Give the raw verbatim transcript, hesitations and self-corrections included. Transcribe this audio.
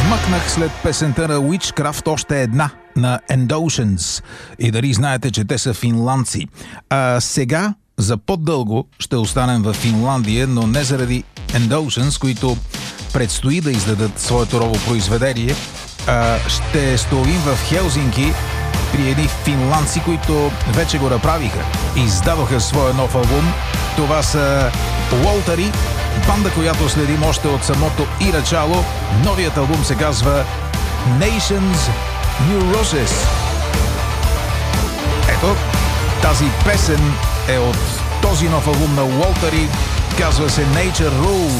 Вмъкнах след песента на Witchcraft още една на Endoceans. И дали знаете, че те са финландци. А сега за по-дълго ще останем в Финландия, но не заради Endoceans, които предстои да издадат своето ново произведение. А ще стоим в Хелзинки при едни финландци, които вече го направиха. Издадоха своя нов албум. Това са Уолтари, банда, която следим още от самото и начало. Новият албум се казва Nations Neurosis. Ето, тази песен е от този нов албум на Уолтари. Казва се Nature Rules.